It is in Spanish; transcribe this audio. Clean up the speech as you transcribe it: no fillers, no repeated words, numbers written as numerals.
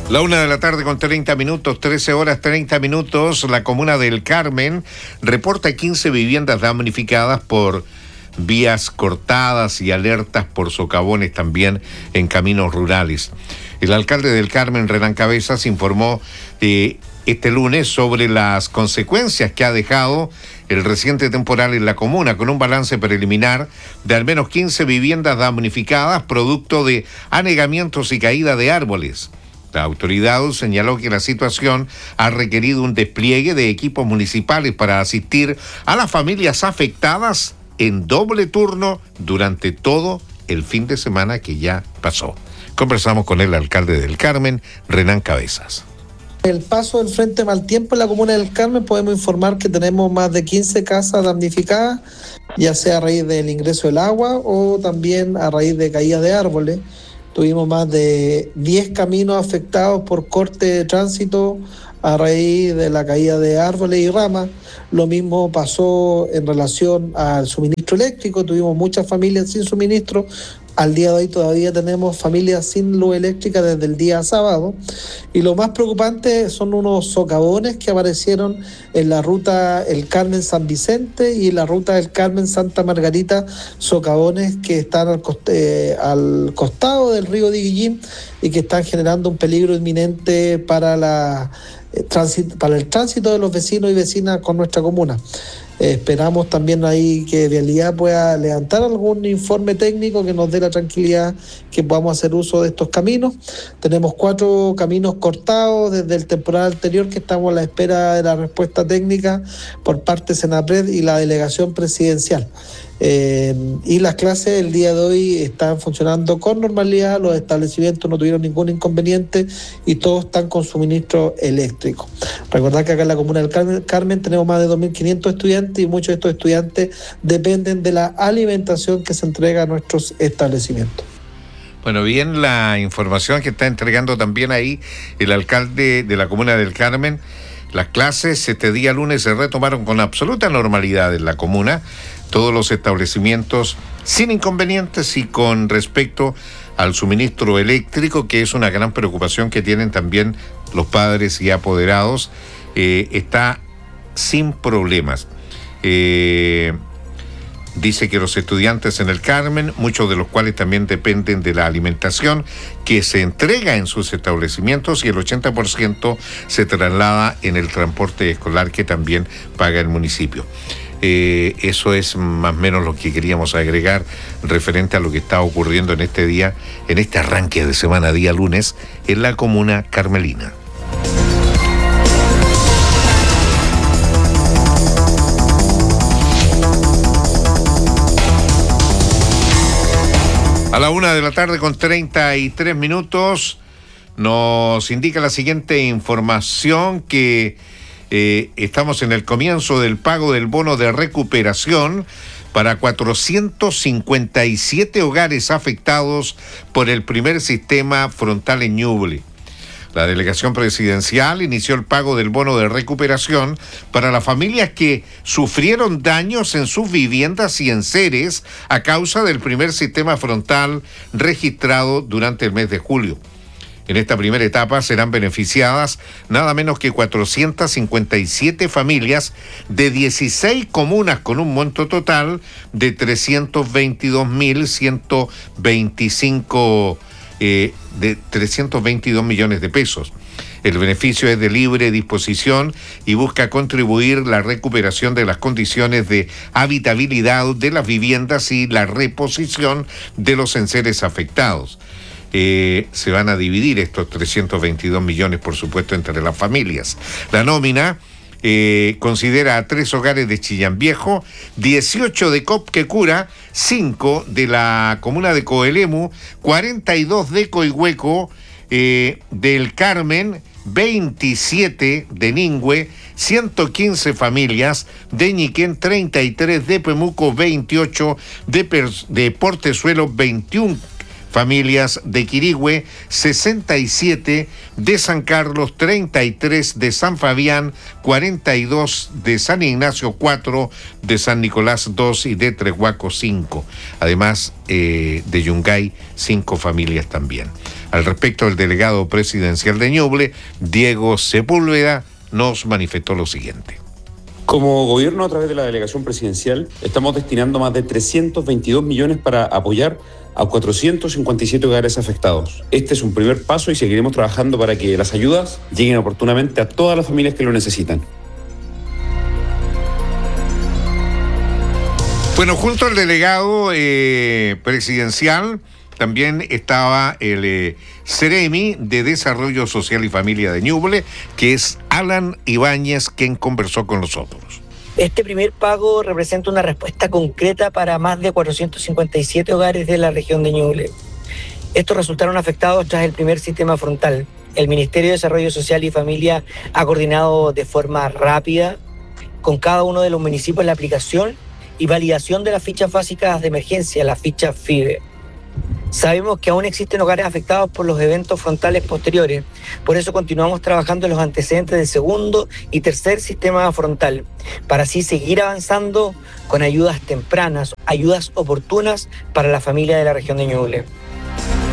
La 1:30 p.m, 13:30. La comuna del Carmen reporta 15 viviendas damnificadas por vías cortadas y alertas por socavones también en caminos rurales. El alcalde del Carmen, Renán Cabezas, informó este lunes sobre las consecuencias que ha dejado el reciente temporal en la comuna, con un balance preliminar de al menos 15 viviendas damnificadas producto de anegamientos y caída de árboles. La autoridad señaló que la situación ha requerido un despliegue de equipos municipales para asistir a las familias afectadas en doble turno durante todo el fin de semana que ya pasó. Conversamos con el alcalde del Carmen, Renán Cabezas. El paso del Frente Mal Tiempo en la comuna del Carmen, podemos informar que tenemos más de 15 casas damnificadas, ya sea a raíz del ingreso del agua o también a raíz de caída de árboles. Tuvimos más de 10 caminos afectados por corte de tránsito a raíz de la caída de árboles y ramas. Lo mismo pasó en relación al suministro eléctrico. Tuvimos muchas familias sin suministro. Al día de hoy todavía tenemos familias sin luz eléctrica desde el día sábado. Y lo más preocupante son unos socavones que aparecieron en la ruta El Carmen-San Vicente y en la ruta El Carmen-Santa Margarita, socavones que están al costado del río Diguillín y que están generando un peligro inminente para el tránsito de los vecinos y vecinas con nuestra comuna. Esperamos también ahí que Vialidad pueda levantar algún informe técnico que nos dé la tranquilidad que podamos hacer uso de estos caminos. Tenemos 4 caminos cortados desde el temporal anterior que estamos a la espera de la respuesta técnica por parte de Senapred y la delegación presidencial. Y las clases el día de hoy están funcionando con normalidad, los establecimientos no tuvieron ningún inconveniente y todos están con suministro eléctrico. Recordar que acá en la comuna del Carmen tenemos más de 2.500 estudiantes y muchos de estos estudiantes dependen de la alimentación que se entrega a nuestros establecimientos. Bueno, bien la información que está entregando también ahí el alcalde de la comuna del Carmen. Las clases este día lunes se retomaron con absoluta normalidad en la comuna. Todos los establecimientos sin inconvenientes y con respecto al suministro eléctrico, que es una gran preocupación que tienen también los padres y apoderados, está sin problemas. Dice que los estudiantes en el Carmen, muchos de los cuales también dependen de la alimentación que se entrega en sus establecimientos, y el 80% se traslada en el transporte escolar que también paga el municipio. Eso es más o menos lo que queríamos agregar referente a lo que está ocurriendo en este día, en este arranque de semana, día lunes, en la comuna carmelina. A la 1:33 p.m, nos indica la siguiente información que estamos en el comienzo del pago del bono de recuperación para 457 hogares afectados por el primer sistema frontal en Ñuble. La delegación presidencial inició el pago del bono de recuperación para las familias que sufrieron daños en sus viviendas y enseres a causa del primer sistema frontal registrado durante el mes de julio. En esta primera etapa serán beneficiadas nada menos que 457 familias de 16 comunas con un monto total de 322 millones de pesos. El beneficio es de libre disposición y busca contribuir la recuperación de las condiciones de habitabilidad de las viviendas y la reposición de los enseres afectados. Se van a dividir estos 322 millones, por supuesto, entre las familias. La nómina considera a 3 hogares de Chillán Viejo, 18 de Copquecura, 5 de la comuna de Coelemu, 42 de Coihueco, del Carmen, 27 de Ningüe, 115 familias de Ñiquén, 33 de Pemuco, 28 de Portezuelo, 21 familias de Quirihue, 67 de San Carlos, 33 de San Fabián, 42 de San Ignacio, 4 de San Nicolás, 2 y de Trehuaco, 5. Además de Yungay, 5 familias también. Al respecto, el delegado presidencial de Ñuble, Diego Sepúlveda, nos manifestó lo siguiente. Como gobierno, a través de la delegación presidencial, estamos destinando más de 322 millones para apoyar a 457 hogares afectados. Este es un primer paso y seguiremos trabajando para que las ayudas lleguen oportunamente a todas las familias que lo necesitan. Bueno, junto al delegado presidencial también estaba el Ceremi de Desarrollo Social y Familia de Ñuble, que es Alan Ibáñez, quien conversó con nosotros. Este primer pago representa una respuesta concreta para más de 457 hogares de la región de Ñuble. Estos resultaron afectados tras el primer sistema frontal. El Ministerio de Desarrollo Social y Familia ha coordinado de forma rápida con cada uno de los municipios la aplicación y validación de las fichas básicas de emergencia, las fichas FIBE. Sabemos que aún existen hogares afectados por los eventos frontales posteriores, por eso continuamos trabajando en los antecedentes del segundo y tercer sistema frontal, para así seguir avanzando con ayudas tempranas, ayudas oportunas para la familia de la región de Ñuble.